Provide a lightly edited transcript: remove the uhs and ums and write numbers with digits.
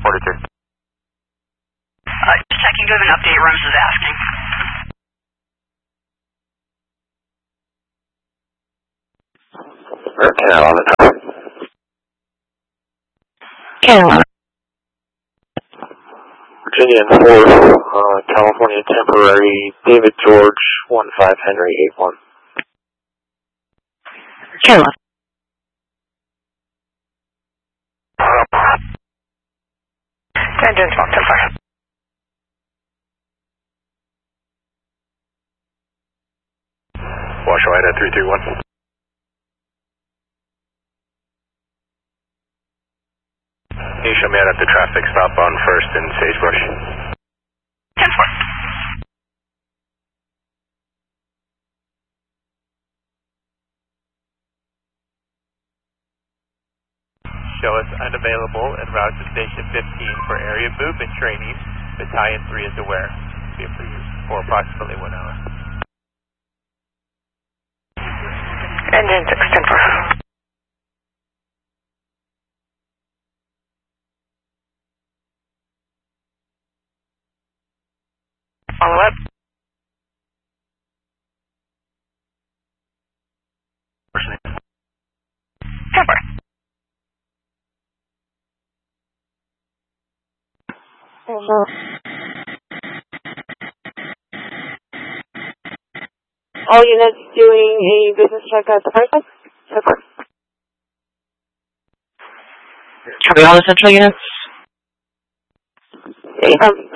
42. Just checking, do you have an update? Rums is asking. Canal on the top. Canal. Virginia and 4th, California temporary, David George, 15 Henry 81. Canal. Engine 12 temper. Wash wide at 321. Can you show me out at the traffic stop on 1st and Sagebrush? 10-4. Show us unavailable en route to Station 15 for area movement training. Battalion 3 is aware. Be for you for approximately 1 hour. Engine 6 10-4. Follow up. Temper. All units doing a business check at the Franklin? Temper. Copy all the central units. Okay,